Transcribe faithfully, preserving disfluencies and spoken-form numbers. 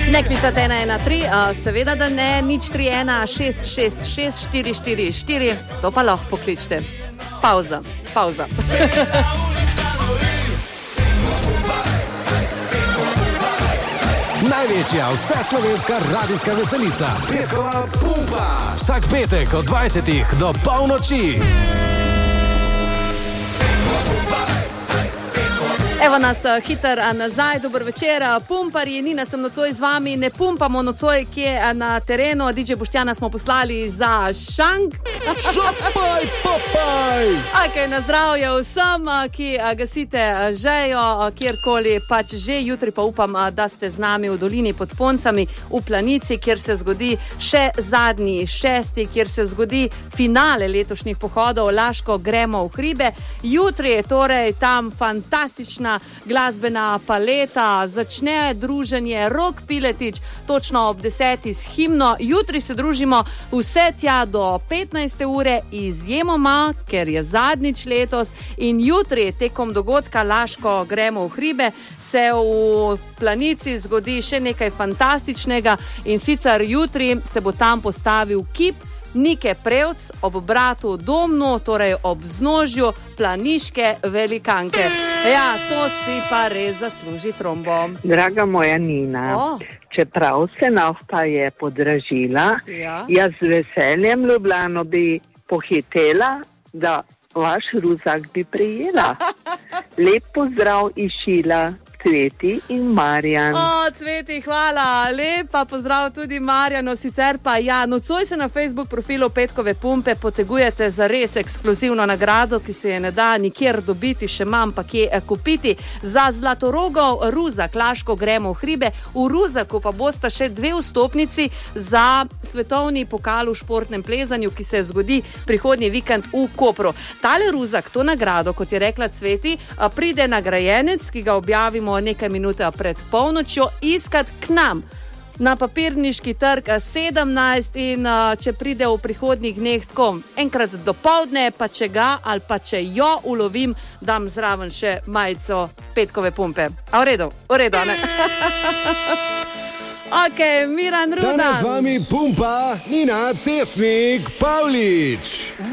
Ne klicate ena ena tri, uh, seveda da ne, nič tri ena šest šest šest štiri štiri štiri, to pa lahko pokličete. Pauza, pauza. Največja vseslovenska radijska veselica. Petkova pumpa. Vsak petek od dvajsetih do polnoči. Evo nas hiter nazaj, dober večer, pumparji, Nina sem nocoj z vami, ne pumpamo nocoj, kje na terenu, D J Boštjana smo poslali za šank. Šapaj, papaj! Ok, na zdravje vsem, ki gasite žejo, kjerkoli pač že, jutri pa upam, da ste z nami v dolini pod Poncami, v Planici, kjer se zgodi še zadnji šesti, kjer se zgodi finale letošnjih pohodov, Laško gremo v hribe. Jutri je torej tam fantastična glasbena paleta, začne druženje Rok Piletič, točno ob desetih s himno. Jutri se družimo vse tja do petnajste ure, izjemoma, ker je zadnjič letos, in jutri tekom dogodka Laško gremo v hribe se v Planici zgodi še nekaj fantastičnega, in sicer jutri se bo tam postavil kip Nike Prevc ob bratu Domnu, torej ob vznožju planiške velikanke. Ja, to si pa res zasluži trombo. Draga moja Nina, oh. čeprav se nafta je podražila, ja. jaz z veseljem Ljubljano bi pohitela, da vaš ruzak bi prijela. Lep pozdrav iz Šila. Cveti in Marjan. O, Cveti, hvala. Lepa pozdrav tudi Marjanu. Sicer pa ja, nocoj se na Facebook profilu Petkove pumpe potegujete za res ekskluzivno nagrado, ki se je ne da nikjer dobiti, še manj pa kje kupiti. Za Zlatorogov Ruzak Laško gremo v hribe. V Ruzaku pa bosta še dve vstopnici za svetovni pokal v športnem plezanju, ki se zgodi prihodnji vikend v Kopru. Tale Ruzak, to nagrado, kot je rekla Cveti, pride nagrajenec, ki ga objavimo nekaj minut pred polnočjo, iskat k nam na Papirniški trg sedemnajst, in če pride v prihodnjih dneh tako enkrat do poldne, pa če ga ali pa če jo ulovim, dam zraven še majico Petkove pumpe. A v redu, v redu, ne? Ok, Miran Rudan. Danes z vami pumpa Nina Cestnik Pavlič.